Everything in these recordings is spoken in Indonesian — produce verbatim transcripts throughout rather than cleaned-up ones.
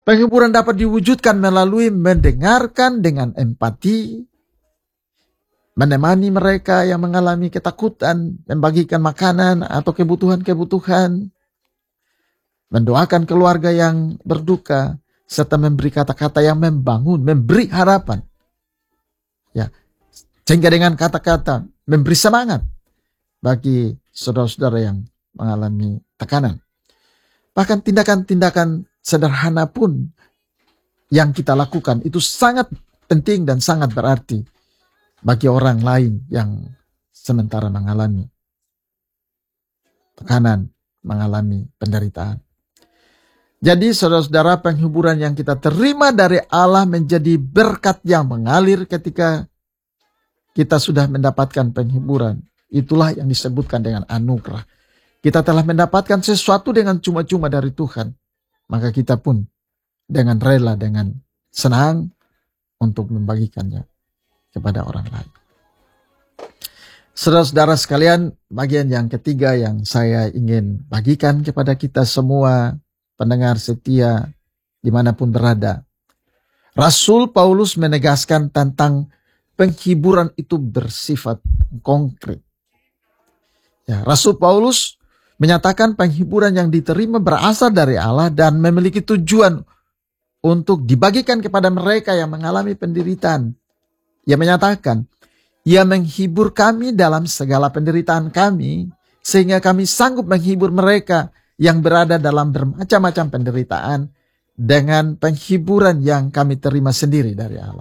Penghiburan dapat diwujudkan melalui mendengarkan dengan empati, menemani mereka yang mengalami ketakutan, membagikan makanan atau kebutuhan-kebutuhan, mendoakan keluarga yang berduka, serta memberi kata-kata yang membangun, memberi harapan. Ya, sehingga dengan kata-kata memberi semangat bagi saudara-saudara yang mengalami tekanan. Bahkan tindakan-tindakan sederhana pun yang kita lakukan itu sangat penting dan sangat berarti bagi orang lain yang sementara mengalami tekanan, mengalami penderitaan. Jadi saudara-saudara, penghiburan yang kita terima dari Allah menjadi berkat yang mengalir ketika kita sudah mendapatkan penghiburan. Itulah yang disebutkan dengan anugerah. Kita telah mendapatkan sesuatu dengan cuma-cuma dari Tuhan. Maka kita pun dengan rela, dengan senang untuk membagikannya kepada orang lain. Saudara-saudara sekalian, bagian yang ketiga yang saya ingin bagikan kepada kita semua, pendengar setia dimanapun berada. Rasul Paulus menegaskan tentang penghiburan itu bersifat konkret. Ya, Rasul Paulus menyatakan penghiburan yang diterima berasal dari Allah dan memiliki tujuan untuk dibagikan kepada mereka yang mengalami penderitaan. Ia menyatakan, ia menghibur kami dalam segala penderitaan kami, sehingga kami sanggup menghibur mereka yang berada dalam bermacam-macam penderitaan dengan penghiburan yang kami terima sendiri dari Allah.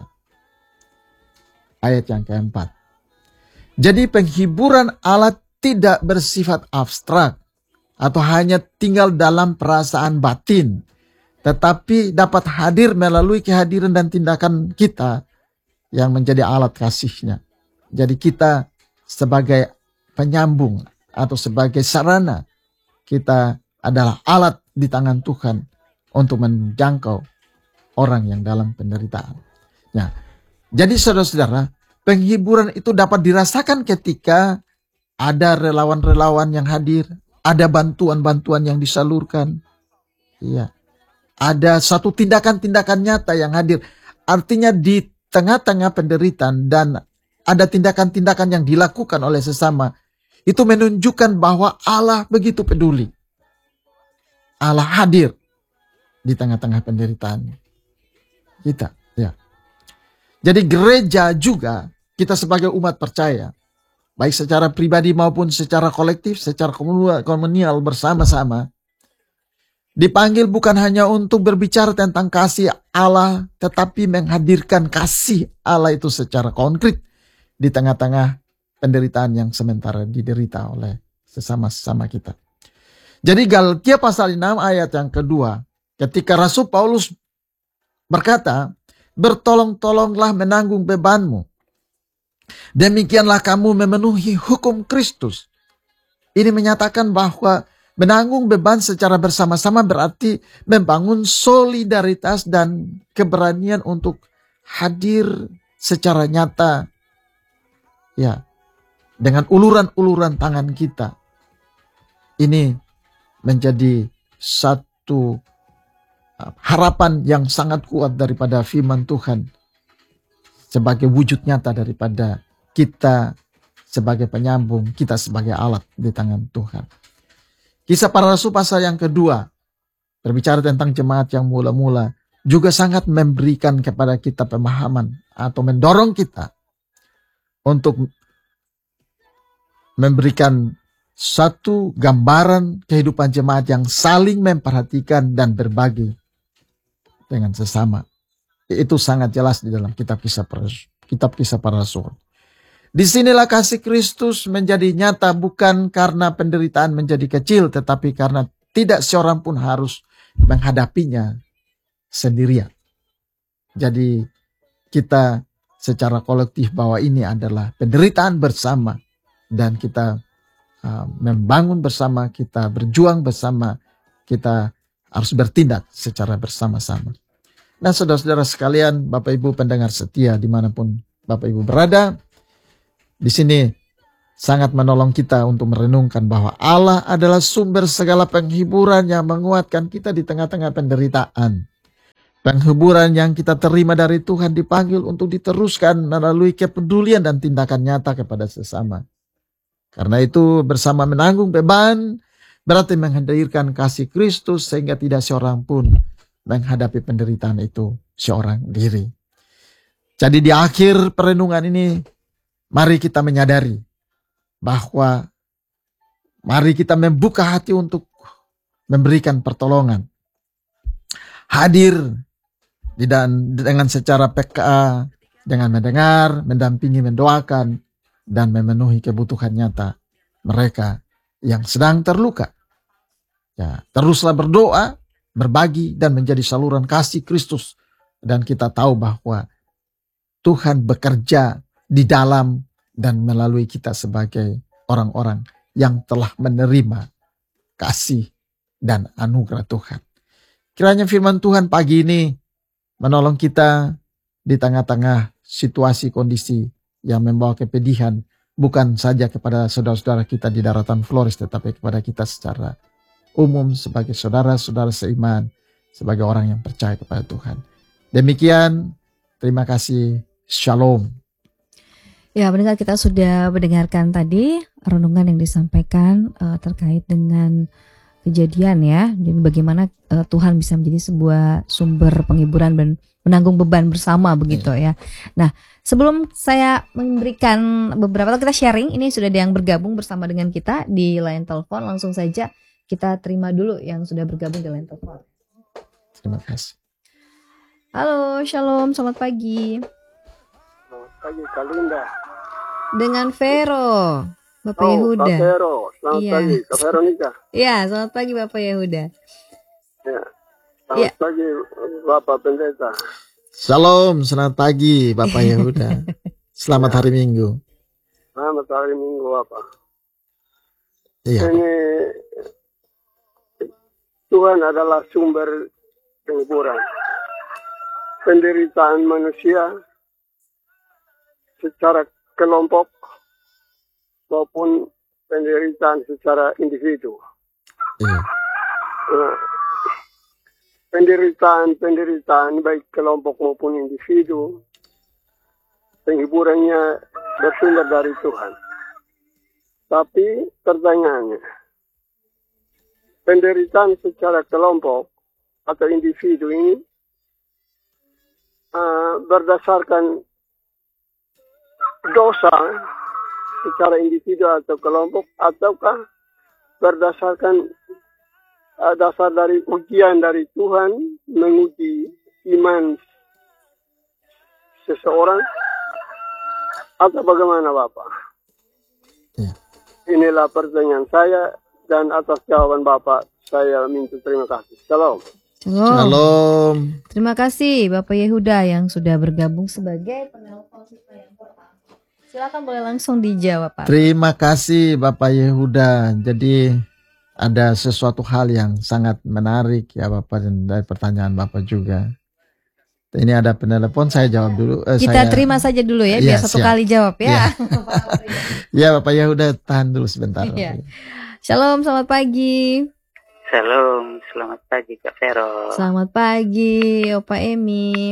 Ayat yang keempat. Jadi penghiburan Allah tidak bersifat abstrak atau hanya tinggal dalam perasaan batin, tetapi dapat hadir melalui kehadiran dan tindakan kita yang menjadi alat kasih-Nya. Jadi kita sebagai penyambung atau sebagai sarana, kita adalah alat di tangan Tuhan untuk menjangkau orang yang dalam penderitaan. Nah, jadi saudara-saudara, penghiburan itu dapat dirasakan ketika ada relawan-relawan yang hadir, ada bantuan-bantuan yang disalurkan. Iya. Ada satu tindakan-tindakan nyata yang hadir. Artinya di tengah-tengah penderitaan dan ada tindakan-tindakan yang dilakukan oleh sesama. Itu menunjukkan bahwa Allah begitu peduli. Allah hadir di tengah-tengah penderitaan kita. Ya. Jadi gereja juga, kita sebagai umat percaya, baik secara pribadi maupun secara kolektif, secara komunal bersama-sama, dipanggil bukan hanya untuk berbicara tentang kasih Allah, tetapi menghadirkan kasih Allah itu secara konkret di tengah-tengah penderitaan yang sementara diderita oleh sesama-sesama kita. Jadi Galatia pasal enam ayat yang kedua, ketika Rasul Paulus berkata, bertolong-tolonglah menanggung bebanmu. Demikianlah kamu memenuhi hukum Kristus. Ini menyatakan bahwa menanggung beban secara bersama-sama berarti membangun solidaritas dan keberanian untuk hadir secara nyata. Ya, dengan uluran-uluran tangan kita. Ini menjadi satu harapan yang sangat kuat daripada firman Tuhan sebagai wujud nyata daripada kita sebagai penyambung, kita sebagai alat di tangan Tuhan. Kisah Para Rasul pasal yang kedua berbicara tentang jemaat yang mula-mula juga sangat memberikan kepada kita pemahaman atau mendorong kita untuk memberikan satu gambaran kehidupan jemaat yang saling memperhatikan dan berbagi dengan sesama. Itu sangat jelas di dalam kitab kisah para, kitab kisah para Rasul. Disinilah kasih Kristus menjadi nyata bukan karena penderitaan menjadi kecil, tetapi karena tidak seorang pun harus menghadapinya sendirian. Jadi kita secara kolektif bahwa ini adalah penderitaan bersama dan kita uh, membangun bersama, kita berjuang bersama, kita harus bertindak secara bersama-sama. Nah, saudara-saudara sekalian, Bapak Ibu pendengar setia dimanapun Bapak Ibu berada, di sini sangat menolong kita untuk merenungkan bahwa Allah adalah sumber segala penghiburan yang menguatkan kita di tengah-tengah penderitaan. Penghiburan yang kita terima dari Tuhan dipanggil untuk diteruskan melalui kepedulian dan tindakan nyata kepada sesama. Karena itu bersama menanggung beban berarti menghadirkan kasih Kristus sehingga tidak seorang pun menghadapi penderitaan itu seorang diri. Jadi di akhir perenungan ini mari kita menyadari bahwa mari kita membuka hati untuk memberikan pertolongan. Hadir dan dengan secara P K A, dengan mendengar, mendampingi, mendoakan, dan memenuhi kebutuhan nyata mereka yang sedang terluka. Ya, teruslah berdoa, berbagi, dan menjadi saluran kasih Kristus. Dan kita tahu bahwa Tuhan bekerja di dalam dan melalui kita sebagai orang-orang yang telah menerima kasih dan anugerah Tuhan. Kiranya firman Tuhan pagi ini menolong kita di tengah-tengah situasi kondisi yang membawa kepedihan, bukan saja kepada saudara-saudara kita di daratan Flores, tetapi kepada kita secara umum sebagai saudara-saudara seiman, sebagai orang yang percaya kepada Tuhan. Demikian, terima kasih. Shalom. Ya, pendengar, kita sudah mendengarkan tadi renungan yang disampaikan uh, terkait dengan kejadian ya, dan bagaimana uh, Tuhan bisa menjadi sebuah sumber penghiburan dan menanggung beban bersama begitu ya. Nah, sebelum saya memberikan beberapa, kita sharing, ini sudah ada yang bergabung bersama dengan kita di line telepon, langsung saja kita terima dulu yang sudah bergabung di line telepon. Terima kasih. Halo, shalom, selamat pagi. Selamat pagi, Kalinda. Dengan Vero. Bapak oh, Yehuda. Kak Vero, selamat iya. pagi, Kak Veronica. Iya, selamat pagi Bapak Yehuda. Ya, selamat ya. pagi Bapak Pendeta. Shalom, selamat pagi Bapak Yehuda. Selamat ya. hari Minggu. Selamat hari Minggu Bapak. Iya. Ini Tuhan adalah sumber penghiburan. Penderitaan manusia secara kelompok maupun penderitaan secara individu. Iya. Nah, penderitaan-penderitaan baik kelompok maupun individu, penghiburannya bersumber dari Tuhan. Tapi pertanyaannya, penderitaan secara kelompok atau individu ini uh, berdasarkan dosa secara individu atau kelompok, ataukah berdasarkan uh, dasar dari ujian dari Tuhan menguji iman seseorang, atau bagaimana Bapak? Ya. Inilah pertanyaan saya, dan atas jawaban Bapak saya minta terima kasih. Shalom. Shalom. Shalom. Terima kasih Bapak Yehuda yang sudah bergabung sebagai penelpon kita yang pertama. Silakan boleh langsung dijawab Pak. Terima kasih Bapak Yehuda. Jadi ada sesuatu hal yang sangat menarik ya Bapak, dan dari pertanyaan Bapak juga. Ini ada penelpon, saya jawab dulu. Eh, Kita saya... terima saja dulu ya, biar ya, satu siap. kali jawab ya. Ya Bapak Yehuda, tahan dulu sebentar. Ya. Shalom, selamat pagi. Shalom, selamat pagi Kak Vero. Selamat pagi Opa Emi.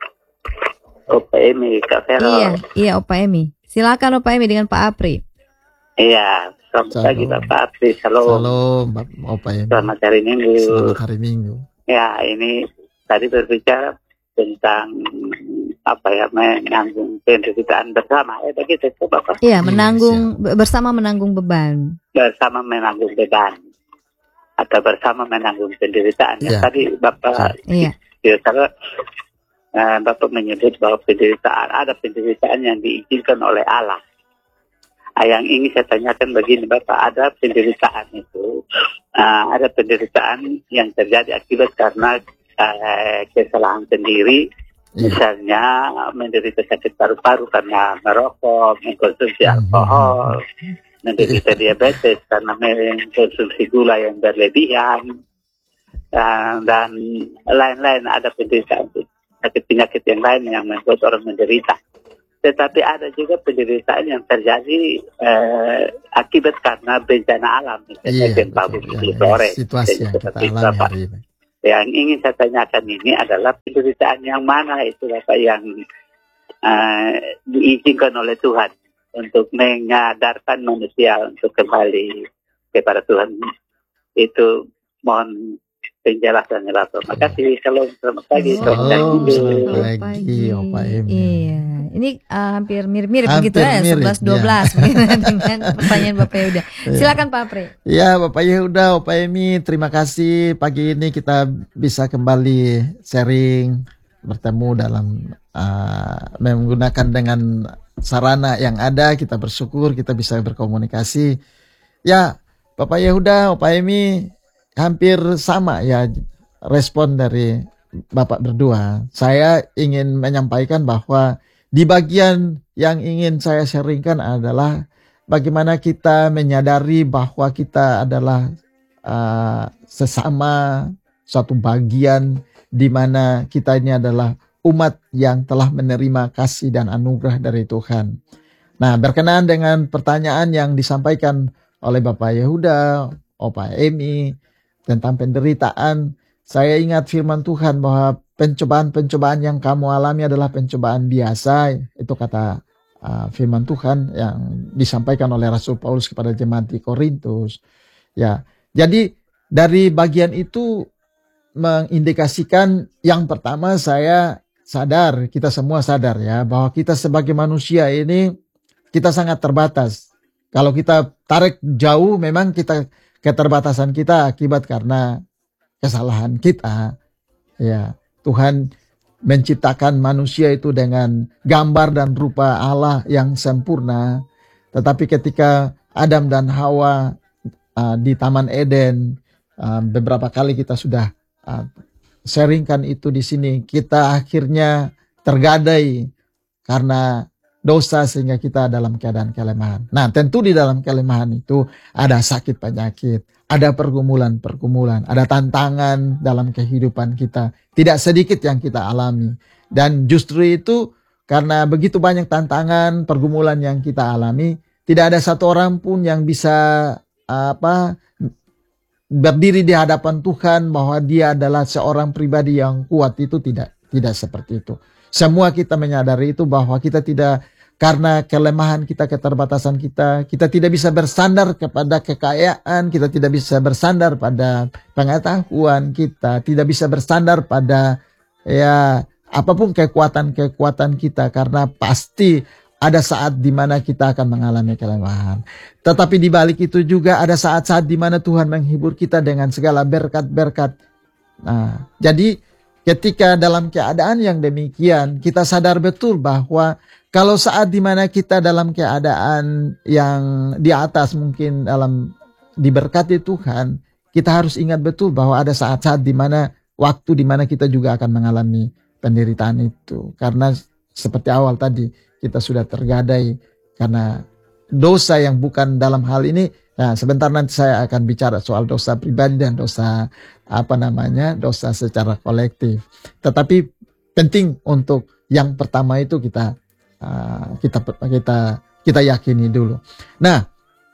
Opa Emi, Kak Vero. Iya, iya Opa Emi. Silakan Opa Emi dengan Pak Apri. Iya, selamat Shalom. pagi Bapak Apri. Shalom. Shalom Bapak Opa Emi. Selamat hari Minggu. Selamat hari Minggu. Ya, ini tadi berbicara tentang apa ya, menanggung penderitaan bersama. Eh begitu Bapak. Iya, menanggung yes, bersama menanggung beban. Bersama menanggung beban. Atau bersama menanggung penderitaan. Ya. Tadi Bapak Iya. Ya, kalau uh, Bapak menyebut bahwa penderitaan, ada penderitaan yang diizinkan oleh Allah. Uh, yang ingin saya tanyakan begini Bapak, ada penderitaan itu, uh, ada penderitaan yang terjadi akibat karena uh, kesalahan sendiri. Ya. Misalnya menderita sakit paru-paru karena merokok, mengkonsumsi alkohol, menderita diabetes karena mengkonsumsi gula yang berlebihan, uh, dan lain-lain. Ada penderitaan penyakit-penyakit yang lain yang membuat orang menderita. Tetapi ada juga penderitaan yang terjadi uh, akibat karena bencana alam, misalnya iya, gempa bumi di Flores. Situasi yang kita alami hari ini. Yang ingin saya tanyakan ini adalah penderitaan yang mana itu Bapak yang uh, diizinkan oleh Tuhan untuk menyadarkan manusia untuk kembali kepada Tuhan. Itu mohon penjelasannya Bapak. Terima kasih. Shalom, selamat pagi. Shalom, selamat pagi, Opa Emi. Iya, ini uh, hampir mirip-mirip Hampir begitu ya, mirip, sebelas dua belas dengan pertanyaan Bapak Yehuda. Silakan Pak Apri. Ya, Bapak Yehuda, Opa Emi, terima kasih pagi ini kita bisa kembali sharing, bertemu dalam uh, menggunakan dengan sarana yang ada. Kita bersyukur kita bisa berkomunikasi. Ya, Bapak Yehuda, Opa Emi, hampir sama ya respon dari Bapak berdua. Saya ingin menyampaikan bahwa di bagian yang ingin saya sharingkan adalah bagaimana kita menyadari bahwa kita adalah uh, sesama suatu bagian di mana kita ini adalah umat yang telah menerima kasih dan anugerah dari Tuhan. Nah, berkenaan dengan pertanyaan yang disampaikan oleh Bapak Yehuda, Opa Emi, tentang penderitaan, saya ingat firman Tuhan bahwa pencobaan-pencobaan yang kamu alami adalah pencobaan biasa. Itu kata uh, firman Tuhan yang disampaikan oleh Rasul Paulus kepada jemaat di Korintus. Ya, jadi dari bagian itu mengindikasikan yang pertama saya sadar, kita semua sadar ya, bahwa kita sebagai manusia ini kita sangat terbatas. Kalau kita tarik jauh, memang kita keterbatasan kita akibat karena kesalahan kita. Ya, Tuhan menciptakan manusia itu dengan gambar dan rupa Allah yang sempurna. Tetapi ketika Adam dan Hawa uh, di Taman Eden, uh, beberapa kali kita sudah uh, sharingkan itu di sini, kita akhirnya tergadai karena dosa sehingga kita dalam keadaan kelemahan. Nah, tentu di dalam kelemahan itu ada sakit penyakit, ada pergumulan-pergumulan, ada tantangan dalam kehidupan kita. Tidak sedikit yang kita alami. Dan justru itu karena begitu banyak tantangan, pergumulan yang kita alami, tidak ada satu orang pun yang bisa apa berdiri di hadapan Tuhan bahwa dia adalah seorang pribadi yang kuat. Itu tidak, tidak seperti itu. Semua kita menyadari itu bahwa kita tidak, karena kelemahan kita, keterbatasan kita, kita tidak bisa bersandar kepada kekayaan, kita tidak bisa bersandar pada pengetahuan kita, tidak bisa bersandar pada ya apapun kekuatan-kekuatan kita, karena pasti ada saat di mana kita akan mengalami kelemahan. Tetapi di balik itu juga ada saat-saat di mana Tuhan menghibur kita dengan segala berkat-berkat. Nah, jadi ketika dalam keadaan yang demikian, kita sadar betul bahwa kalau saat dimana kita dalam keadaan yang di atas, mungkin dalam diberkati Tuhan, kita harus ingat betul bahwa ada saat-saat dimana, waktu dimana kita juga akan mengalami penderitaan itu. Karena seperti awal tadi, kita sudah tergadai karena dosa yang bukan dalam hal ini. Nah, sebentar nanti saya akan bicara soal dosa pribadi dan dosa apa namanya dosa secara kolektif. Tetapi penting untuk yang pertama itu kita uh, kita kita kita yakini dulu. Nah,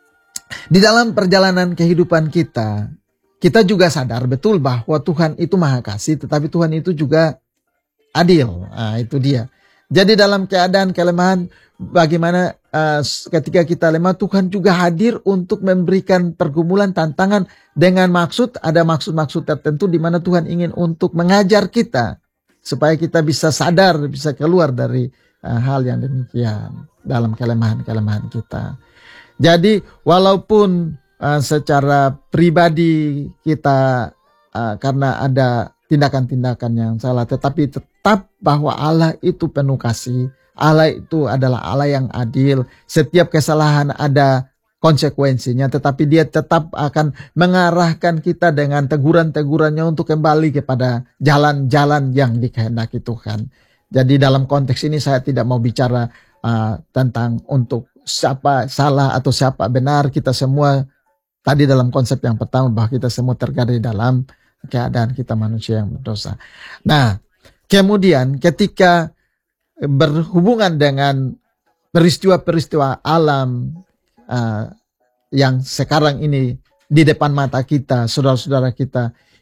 di dalam perjalanan kehidupan kita, kita juga sadar betul bahwa Tuhan itu Maha Kasih, tetapi Tuhan itu juga adil. Nah, itu dia. Jadi dalam keadaan kelemahan, bagaimana uh, ketika kita lemah, Tuhan juga hadir untuk memberikan pergumulan, tantangan dengan maksud, ada maksud-maksud tertentu di mana Tuhan ingin untuk mengajar kita supaya kita bisa sadar, bisa keluar dari uh, hal yang demikian dalam kelemahan-kelemahan kita. Jadi walaupun uh, secara pribadi kita uh, karena ada tindakan-tindakan yang salah, tetapi tetap bahwa Allah itu penuh kasih. Allah itu adalah Allah yang adil. Setiap kesalahan ada konsekuensinya, tetapi dia tetap akan mengarahkan kita dengan teguran-tegurannya untuk kembali kepada jalan-jalan yang dikehendaki Tuhan. Jadi dalam konteks ini saya tidak mau bicara uh, tentang untuk siapa salah atau siapa benar. Kita semua tadi dalam konsep yang pertama bahwa kita semua tergadai dalam keadaan kita manusia yang berdosa. Nah, kemudian ketika berhubungan dengan peristiwa-peristiwa alam uh, yang sekarang ini di depan mata kita, saudara-saudara kita,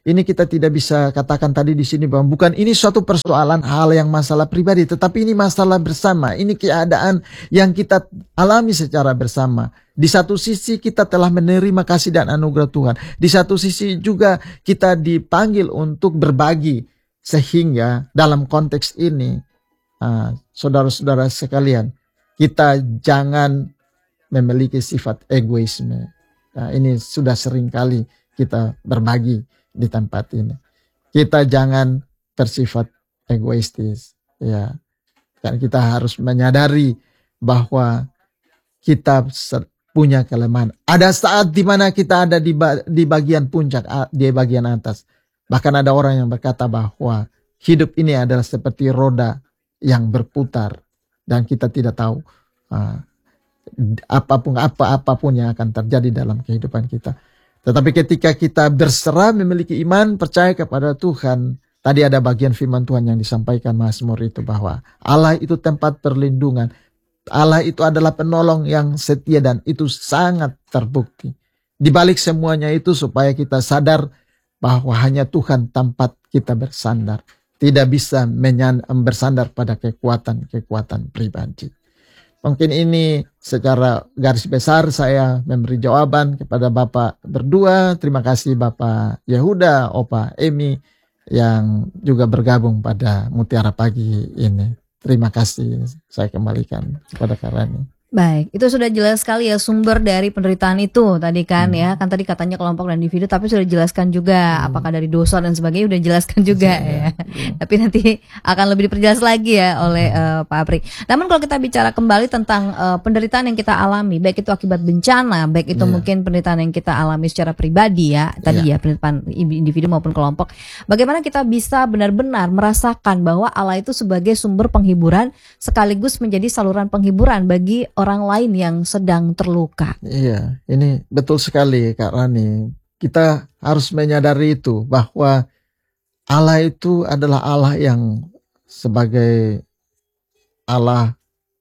ini kita tidak bisa katakan tadi di sini bahwa bukan ini suatu persoalan hal yang masalah pribadi, tetapi ini masalah bersama. Ini keadaan yang kita alami secara bersama. Di satu sisi kita telah menerima kasih dan anugerah Tuhan. Di satu sisi juga kita dipanggil untuk berbagi. Sehingga dalam konteks ini, uh, saudara-saudara sekalian, kita jangan memiliki sifat egoisme. Nah, ini sudah sering kali kita berbagi di tempat ini. Kita jangan bersifat egoistis, ya. Karena kita harus menyadari bahwa kita punya kelemahan. Ada saat di mana kita ada di, di bagian puncak, di bagian atas. Bahkan ada orang yang berkata bahwa hidup ini adalah seperti roda yang berputar dan kita tidak tahu uh, apapun apa apapun yang akan terjadi dalam kehidupan kita. Tetapi ketika kita berserah, memiliki iman, percaya kepada Tuhan, tadi ada bagian firman Tuhan yang disampaikan Mazmur itu bahwa Allah itu tempat perlindungan. Allah itu adalah penolong yang setia dan itu sangat terbukti. Di balik semuanya itu supaya kita sadar bahwa hanya Tuhan tempat kita bersandar. Tidak bisa menyan- bersandar pada kekuatan-kekuatan pribadi. Mungkin ini secara garis besar saya memberi jawaban kepada Bapak berdua. Terima kasih Bapak Yehuda, Opa Emi yang juga bergabung pada Mutiara Pagi ini. Terima kasih, saya kembalikan kepada Kak Rani. Baik, itu sudah jelas sekali ya sumber dari penderitaan itu tadi kan hmm. ya. Kan tadi katanya kelompok dan individu, tapi sudah dijelaskan juga hmm. apakah dari dosa dan sebagainya udah dijelaskan juga ya. Hmm. Tapi nanti akan lebih diperjelas lagi ya oleh uh, Pak Apri. Namun kalau kita bicara kembali tentang uh, penderitaan yang kita alami, baik itu akibat bencana, baik itu yeah. mungkin penderitaan yang kita alami secara pribadi ya, tadi yeah. ya penderitaan individu maupun kelompok. Bagaimana kita bisa benar-benar merasakan bahwa Allah itu sebagai sumber penghiburan sekaligus menjadi saluran penghiburan bagi orang lain yang sedang terluka. Iya, ini betul sekali Kak Rani. Kita harus menyadari itu bahwa Allah itu adalah Allah yang sebagai Allah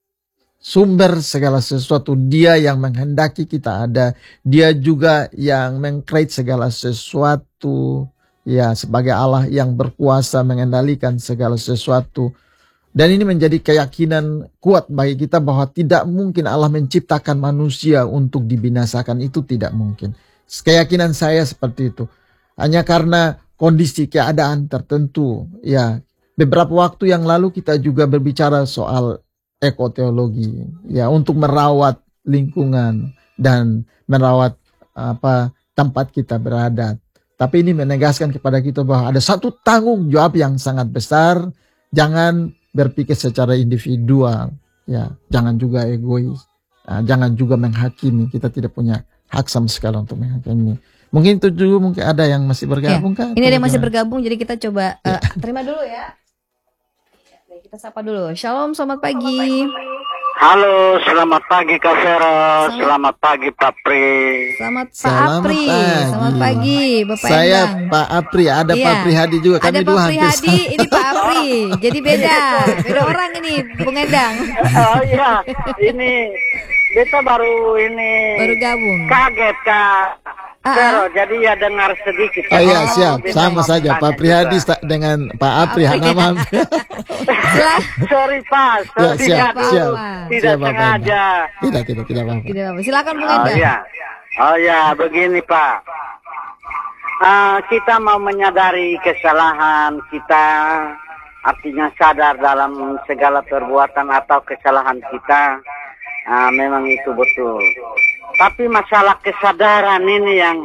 sumber segala sesuatu. Dia yang menghendaki kita ada. Dia juga yang meng-create segala sesuatu. Ya, sebagai Allah yang berkuasa mengendalikan segala sesuatu. Dan ini menjadi keyakinan kuat bagi kita bahwa tidak mungkin Allah menciptakan manusia untuk dibinasakan. Itu tidak mungkin. Keyakinan saya seperti itu. Hanya karena kondisi keadaan tertentu. Ya, beberapa waktu yang lalu kita juga berbicara soal ekoteologi. Ya, untuk merawat lingkungan dan merawat apa tempat kita berada. Tapi ini menegaskan kepada kita bahwa ada satu tanggung jawab yang sangat besar. Jangan berpikir secara individual, ya, jangan juga egois, nah, jangan juga menghakimi. Kita tidak punya hak sama sekali untuk menghakimi. Mungkin itu juga mungkin ada yang masih bergabung ya, kan? Ini ada yang masih bergabung, jadi kita coba uh, terima dulu ya. Kita sapa dulu. Shalom, selamat pagi. Halo, selamat pagi Kak Vero, selamat, selamat pagi Pak Pri. Selamat Pak Selamat Apri, pagi. selamat pagi Bapak Saya Endang. Pak Apri, ada Iya. Pak Pri Hadi juga. Kami ada dua Pak Pri hampir Hadi, sama. ini Pak Apri. Jadi beda, beda orang ini, Bung Endang. Oh iya, ini beta baru ini Baru gabung. kaget Kak Ah, Vero, jadi ya dengar sedikit. Oh iya, siap. Beta Sama mau saja. Pak bertanya Pri Hadi juga. sta- dengan Pak Apri. Apri. Nama Silah. Sorry Pak, Ya, sorry siap, aduh, siap. tidak Siap, Bapak sengaja. Tidak, tidak, tidak apa-apa. Tidak apa. Silakan Bung Oh Endang. ya, oh ya, begini Pak. Ah, kita mau menyadari kesalahan kita, artinya sadar dalam segala perbuatan atau kesalahan kita. Ah, memang itu betul. Tapi masalah kesadaran ini yang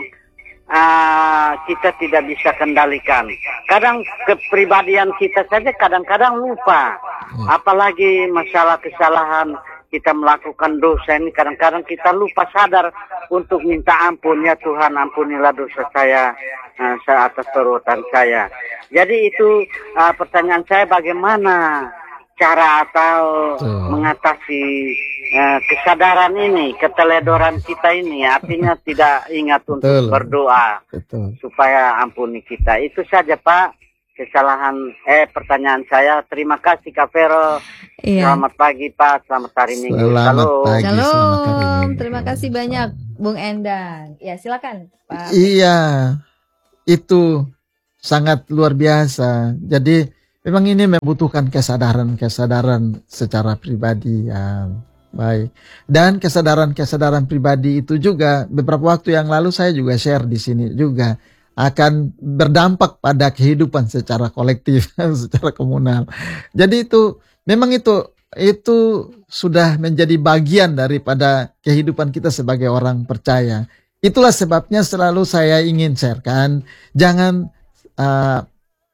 ah, kita tidak bisa kendalikan. Kadang kepribadian kita saja kadang-kadang lupa. Apalagi masalah kesalahan kita melakukan dosa ini, kadang-kadang kita lupa sadar untuk minta ampun. Ya Tuhan, ampunilah dosa saya uh, atas perbuatan saya. Jadi itu uh, pertanyaan saya, bagaimana cara atau Tuh. mengatasi uh, kesadaran ini, keteledoran kita ini, artinya tidak ingat untuk Betul. berdoa Betul. supaya ampuni kita. Itu saja Pak kesalahan eh pertanyaan saya. Terima kasih Kak Vero. Iya. Selamat pagi Pak, selamat hari Minggu. Selamat Halo. pagi. selamat hari Shalom, Minggu. terima kasih banyak Bung Endang. Ya silakan Pak. Iya, itu sangat luar biasa. Jadi memang ini membutuhkan kesadaran-kesadaran secara pribadi ya. Baik. Dan kesadaran-kesadaran pribadi itu juga beberapa waktu yang lalu saya juga share di sini juga akan berdampak pada kehidupan secara kolektif, secara komunal. Jadi itu memang itu itu sudah menjadi bagian daripada kehidupan kita sebagai orang percaya. Itulah sebabnya selalu saya ingin sharekan, jangan uh,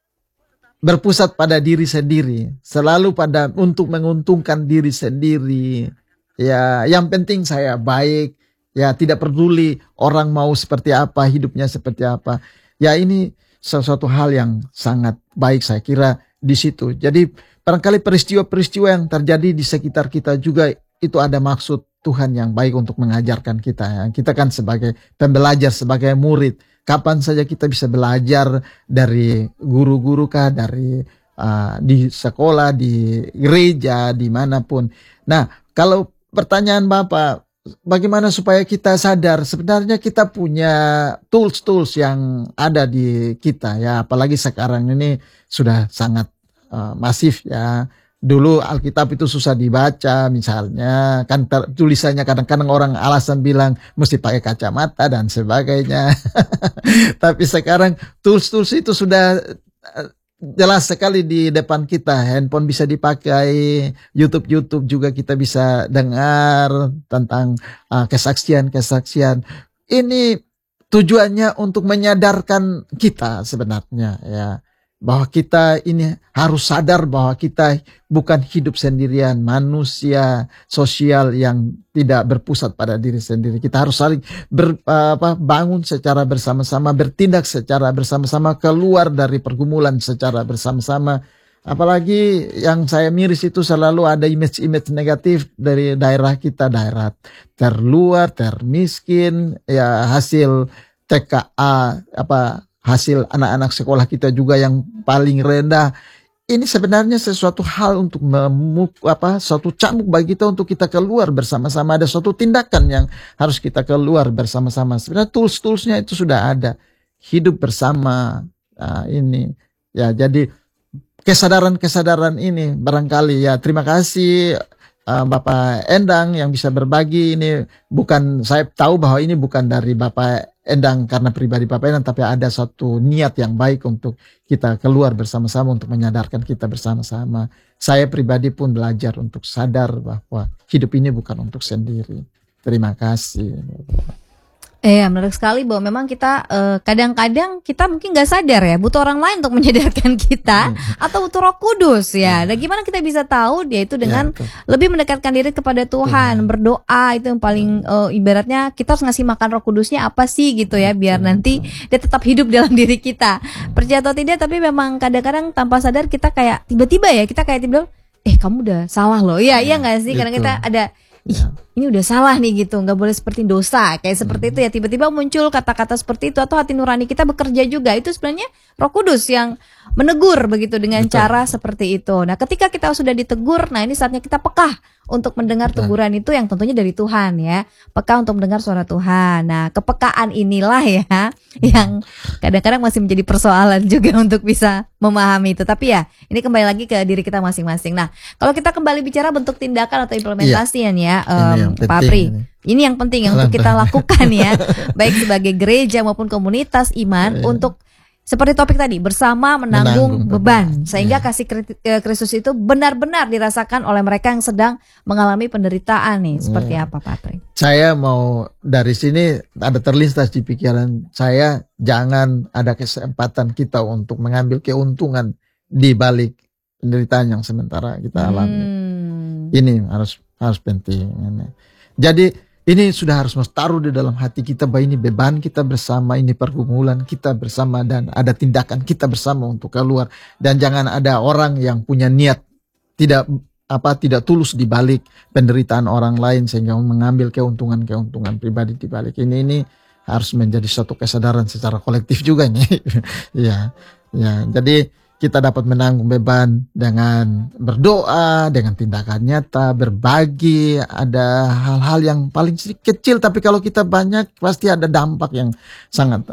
berpusat pada diri sendiri, selalu pada untuk menguntungkan diri sendiri. Ya, yang penting saya baik, ya tidak peduli orang mau seperti apa, hidupnya seperti apa. Ya ini sesuatu hal yang sangat baik saya kira di situ. Jadi barangkali peristiwa-peristiwa yang terjadi di sekitar kita juga itu ada maksud Tuhan yang baik untuk mengajarkan kita. Ya. Kita kan sebagai pembelajar, sebagai murid, kapan saja kita bisa belajar dari guru-guru kah, dari uh, di sekolah, di gereja, dimanapun. Nah, kalau pertanyaan Bapak, bagaimana supaya kita sadar sebenarnya kita punya tools-tools yang ada di kita ya, apalagi sekarang ini sudah sangat uh, masif ya. Dulu Alkitab itu susah dibaca misalnya, kan ter- tulisannya kadang-kadang orang alasan bilang mesti pakai kacamata dan sebagainya. Tapi sekarang tools-tools itu sudah uh, jelas sekali di depan kita. Handphone bisa dipakai, YouTube-YouTube juga kita bisa dengar tentang uh, kesaksian-kesaksian. Ini tujuannya untuk menyadarkan kita sebenarnya ya, bahwa kita ini harus sadar bahwa kita bukan hidup sendirian, manusia sosial yang tidak berpusat pada diri sendiri. Kita harus saling ber, apa, bangun secara bersama-sama, bertindak secara bersama-sama, keluar dari pergumulan secara bersama-sama. Apalagi yang saya miris itu selalu ada image-image negatif dari daerah kita, daerah terluar, termiskin, ya hasil T K A, apa hasil anak-anak sekolah kita juga yang paling rendah. Ini sebenarnya sesuatu hal untuk memuk, apa, suatu cambuk bagi kita untuk kita keluar bersama-sama. Ada suatu tindakan yang harus kita keluar bersama-sama. Sebenarnya tools-toolsnya itu sudah ada. Hidup bersama, nah, ini. Ya, jadi kesadaran-kesadaran ini barangkali ya. Terima kasih uh, Bapak Endang yang bisa berbagi ini. Bukan, saya tahu bahwa ini bukan dari Bapak Endang karena pribadi Bapak Endang, tapi ada satu niat yang baik untuk kita keluar bersama-sama untuk menyadarkan kita bersama-sama. Saya pribadi pun belajar untuk sadar bahwa hidup ini bukan untuk sendiri. Terima kasih. Eh, menarik sekali bahwa memang kita eh, kadang-kadang kita mungkin nggak sadar ya, butuh orang lain untuk menyadarkan kita hmm. atau butuh Roh Kudus ya. Dan gimana kita bisa tahu dia itu dengan ya, lebih mendekatkan diri kepada Tuhan, hmm. berdoa itu yang paling eh, ibaratnya kita harus ngasih makan Roh Kudusnya apa sih gitu ya, biar hmm. nanti dia tetap hidup dalam diri kita. Percaya atau tidak, tapi memang kadang-kadang tanpa sadar kita kayak tiba-tiba ya kita kayak tiba-tiba eh kamu udah salah loh. Iya, iya nggak sih? Karena kita ada ih ini udah salah nih gitu, nggak boleh seperti dosa kayak seperti itu ya, tiba-tiba muncul kata-kata seperti itu atau hati nurani kita bekerja juga, itu sebenarnya Roh Kudus yang menegur begitu dengan Betul. cara seperti itu. Nah ketika kita sudah ditegur, nah ini saatnya kita peka untuk mendengar teguran itu yang tentunya dari Tuhan ya, peka untuk mendengar suara Tuhan. Nah kepekaan inilah ya yang kadang-kadang masih menjadi persoalan juga untuk bisa memahami itu. Tapi ya ini kembali lagi ke diri kita masing-masing. Nah kalau kita kembali bicara bentuk tindakan atau implementasian ya, um, Pak Apri, ini yang penting yang untuk kita lakukan ya, baik sebagai gereja maupun komunitas iman ya. Untuk seperti topik tadi, bersama menanggung, menanggung beban, beban. Sehingga ya. Kasih Kristus itu benar-benar dirasakan oleh mereka yang sedang mengalami penderitaan nih. Seperti ya. apa Pak Apri? Saya mau dari sini ada terlintas di pikiran saya, jangan ada kesempatan kita untuk mengambil keuntungan di balik penderitaan yang sementara kita alami. Hmm. Ini harus harus penting. Jadi ini sudah harus taruh di dalam hati kita bahwa ini beban kita bersama, ini pergumulan kita bersama, dan ada tindakan kita bersama untuk keluar. Dan jangan ada orang yang punya niat tidak apa tidak tulus di balik penderitaan orang lain sehingga mengambil keuntungan-keuntungan pribadi di balik ini. Ini harus menjadi suatu kesadaran secara kolektif juga nih. ya, ya. Jadi kita dapat menanggung beban dengan berdoa, dengan tindakan nyata, berbagi. Ada hal-hal yang paling sedikit kecil, tapi kalau kita banyak pasti ada dampak yang sangat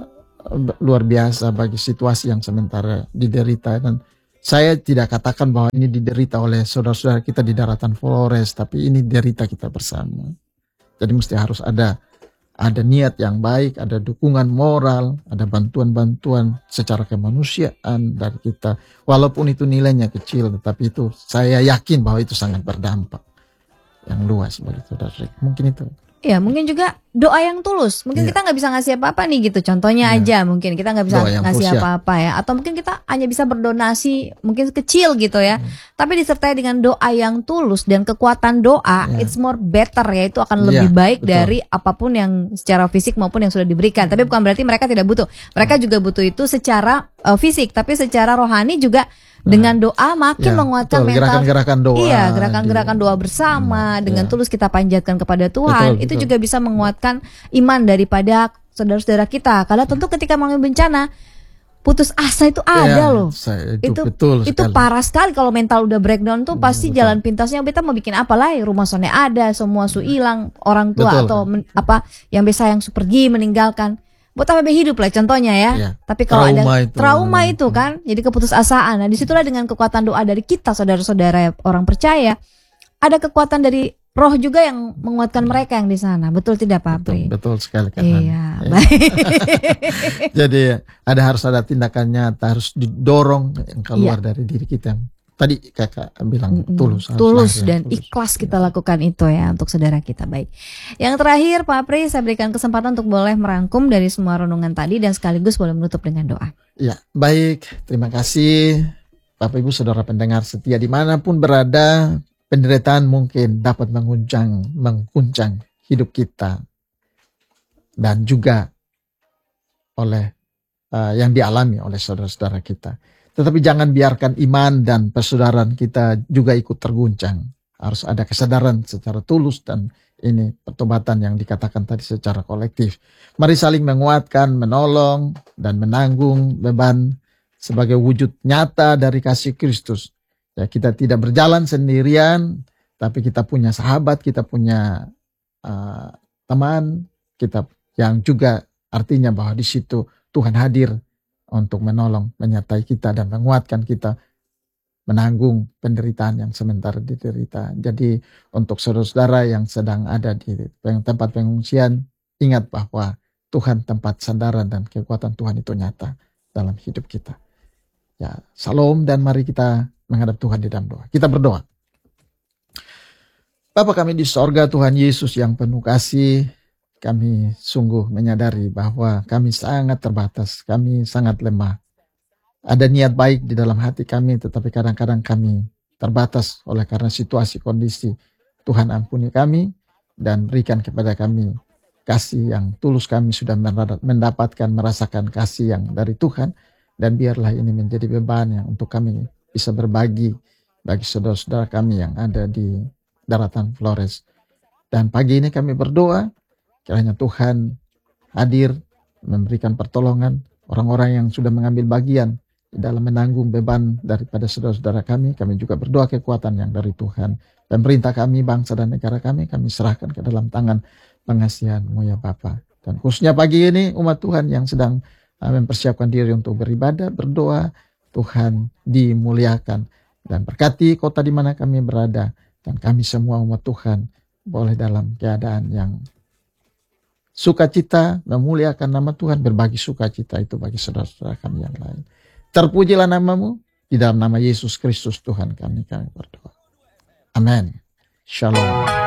luar biasa bagi situasi yang sementara diderita. Dan saya tidak katakan bahwa ini diderita oleh saudara-saudara kita di daratan Flores, tapi ini derita kita bersama. Jadi mesti harus ada ada niat yang baik, ada dukungan moral, ada bantuan-bantuan secara kemanusiaan dari kita. Walaupun itu nilainya kecil, tetapi itu saya yakin bahwa itu sangat berdampak yang luas bagi saudara. Mungkin itu. Ya, mungkin juga doa yang tulus. Mungkin Iya. kita nggak bisa ngasih apa-apa nih gitu. Contohnya Iya. aja mungkin kita nggak bisa Doa yang ngasih tulus, ya. apa-apa ya. Atau mungkin kita hanya bisa berdonasi mungkin kecil gitu ya. Hmm. Tapi disertai dengan doa yang tulus dan kekuatan doa, Iya. it's more better ya. Itu akan Iya, lebih baik betul. dari apapun yang secara fisik maupun yang sudah diberikan. Tapi bukan berarti mereka tidak butuh. Mereka juga butuh itu secara uh, fisik, tapi secara rohani juga. Dengan doa makin Ya, menguatkan betul. mental. Gerakan-gerakan doa. Iya, gerakan-gerakan di- doa bersama Hmm, dengan ya. tulus kita panjatkan kepada Tuhan. Betul, Itu betul. juga bisa menguatkan iman daripada saudara-saudara kita. Karena tentu ketika mengalami bencana, putus asa itu ada Ya, loh. saya- itu, Itu betul itu sekali. parah sekali kalau mental udah breakdown tuh pasti betul. jalan pintasnya kita mau bikin apa lah, rumah sonnya ada, semua su hilang, orang tua Betul. atau men- apa yang biasa yang su pergi meninggalkan. Buat apa hidup lah contohnya ya. Iya. Tapi kalau Trauma ada itu. trauma itu kan, jadi keputusasaan. Nah, disitulah dengan kekuatan doa dari kita saudara-saudara orang percaya, ada kekuatan dari Roh juga yang menguatkan mereka yang di sana. Betul tidak Pak Pri? Betul, betul sekali kan. Iya, Ya. baik. Jadi ada harus ada tindakan nyata, harus didorong yang keluar dari diri kita. Tadi kakak bilang Mm-mm. tulus, harus tulus lahir, dan tulus. ikhlas kita lakukan itu ya untuk saudara kita. Baik. Yang terakhir Pak Pri, saya berikan kesempatan untuk boleh merangkum dari semua renungan tadi dan sekaligus boleh menutup dengan doa. Ya, baik. Terima kasih Bapak Ibu Saudara pendengar setia dimanapun berada. Penderitaan mungkin dapat menguncang, mengguncang hidup kita dan juga oleh uh, yang dialami oleh saudara-saudara kita. Tetapi jangan biarkan iman dan persaudaraan kita juga ikut terguncang. Harus ada kesadaran secara tulus dan ini pertobatan yang dikatakan tadi secara kolektif. Mari saling menguatkan, menolong, dan menanggung beban sebagai wujud nyata dari kasih Kristus. Ya, kita tidak berjalan sendirian, tapi kita punya sahabat, kita punya uh, teman, kita yang juga artinya bahwa di situ Tuhan hadir untuk menolong, menyertai kita dan menguatkan kita menanggung penderitaan yang sementara diderita. Jadi untuk saudara-saudara yang sedang ada di tempat pengungsian, ingat bahwa Tuhan tempat sandaran dan kekuatan Tuhan itu nyata dalam hidup kita. Ya, salam dan mari kita menghadap Tuhan di dalam doa. Kita berdoa. Bapa kami di sorga, Tuhan Yesus yang penuh kasih, kami sungguh menyadari bahwa kami sangat terbatas, kami sangat lemah. Ada niat baik di dalam hati kami, tetapi kadang-kadang kami terbatas oleh karena situasi kondisi. Tuhan ampuni kami dan berikan kepada kami kasih yang tulus. Kami sudah mendapatkan, merasakan kasih yang dari Tuhan, dan biarlah ini menjadi beban yang untuk kami bisa berbagi bagi saudara-saudara kami yang ada di daratan Flores. Dan pagi ini kami berdoa, kiranya Tuhan hadir memberikan pertolongan orang-orang yang sudah mengambil bagian di dalam menanggung beban daripada saudara-saudara kami. Kami juga berdoa kekuatan yang dari Tuhan. Pemerintah kami, bangsa dan negara kami, kami serahkan ke dalam tangan pengasihan-Mu ya Bapa. Dan khususnya pagi ini umat Tuhan yang sedang uh, mempersiapkan diri untuk beribadah, berdoa, Tuhan dimuliakan dan berkati kota di mana kami berada, dan kami semua umat Tuhan boleh dalam keadaan yang sukacita, memuliakan nama Tuhan, berbagi sukacita itu bagi saudara-saudara kami yang lain. Terpujilah nama-Mu, di dalam nama Yesus Kristus Tuhan kami, kami berdoa. Amin. Shalom.